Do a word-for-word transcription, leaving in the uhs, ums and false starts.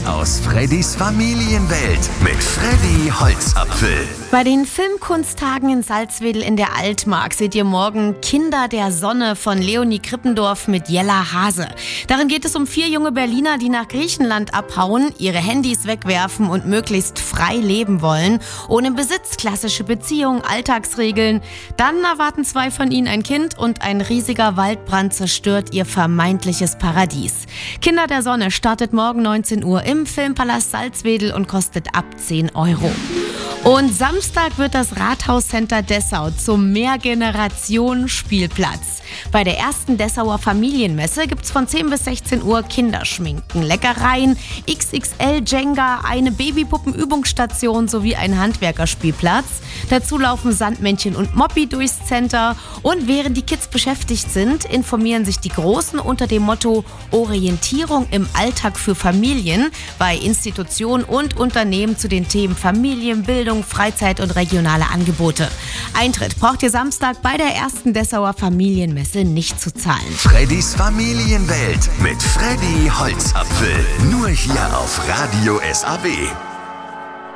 aus Freddys Familienwelt mit Freddy Holzapfel. Bei den Filmkunsttagen in Salzwedel in der Altmark seht ihr morgen Kinder der Sonne von Leonie Krippendorf mit Jella Hase. Darin geht es um vier junge Berliner, die nach Griechenland abhauen, ihre Handys wegwerfen und möglichst frei leben wollen. Ohne Besitz, klassische Beziehungen, Alltagsregeln. Dann erwarten zwei von ihnen ein Kind und ein riesiger Waldbrand zerstört ihr vermeintliches Paradies. Kinder der Sonne startet morgen neunzehn Uhr im Filmpalast Salzwedel und kostet ab zehn Euro. Und Samstag wird das Rathauscenter Dessau zum Mehrgenerationen-Spielplatz. Bei der ersten Dessauer Familienmesse gibt's von zehn bis sechzehn Uhr Kinderschminken, Leckereien, X X L-Jenga, eine Babypuppenübungsstation sowie ein Handwerkerspielplatz. Dazu laufen Sandmännchen und Moppi durchs Center. Und während die Kids beschäftigt sind, informieren sich die Großen unter dem Motto Orientierung im Alltag für Familien bei Institutionen und Unternehmen zu den Themen Familienbildung, Freizeit und regionale Angebote. Eintritt braucht ihr Samstag bei der ersten Dessauer Familienmesse nicht zu zahlen. Freddys Familienwelt mit Freddy Holzapfel. Nur hier auf Radio S A B.